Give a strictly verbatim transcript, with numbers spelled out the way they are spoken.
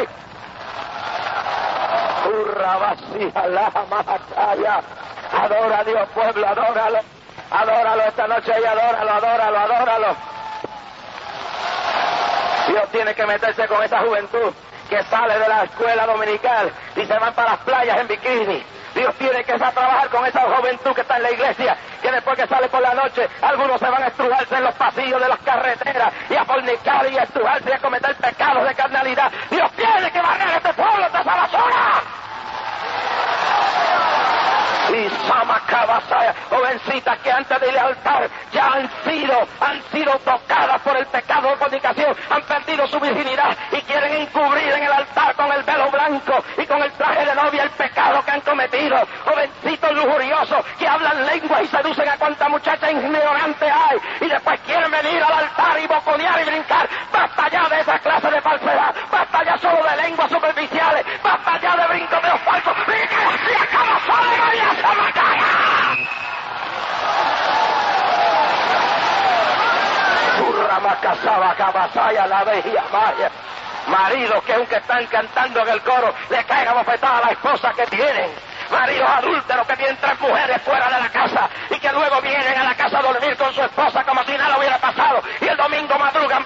ahí. Curra vacía la matalla. Adora a Dios, pueblo, adóralo. Adóralo esta noche y adóralo, adóralo, adóralo. Dios tiene que meterse con esa juventud que sale de la escuela dominical y se van para las playas en bikini. Dios tiene que trabajar con esa juventud que está en la iglesia, que después que sale por la noche, algunos se van a estrujarse en los pasillos de las carreteras y a fornicar y a estrujarse y a cometer pecados de carnalidad. Dios tiene que barrer a este pueblo de esa basura. Y Samacabasaya, jovencitas que antes de ir al altar ya han sido, han sido tocadas por el pecado de fornicación, han perdido su virginidad y quieren encubrir en el altar con el velo blanco y con el traje de novia el pecado que han cometido. Jovencitos lujuriosos que hablan lengua y seducen a cuanta muchacha ignorante hay y después quieren venir al altar y boconear y brincar. Basta ya de esa clase de falsedad, basta ya solo de lenguas superficiales, basta ya de brincoteos falsos. ¡Y que así acaba solo María Samacaya! Curramacasaba cabasaya la vejía maya. Maridos que aunque están cantando en el coro le caen a bofetada a la esposa que tienen. Maridos adúlteros que tienen tres mujeres fuera de la casa y que luego vienen a la casa a dormir con su esposa como si nada hubiera pasado y el domingo madrugan